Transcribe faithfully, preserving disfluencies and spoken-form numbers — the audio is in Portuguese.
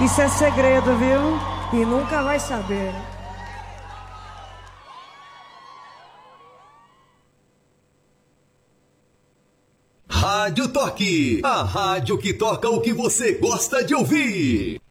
Isso é segredo, viu? E nunca vai saber. Rádio Toque, a rádio que toca o que você gosta de ouvir.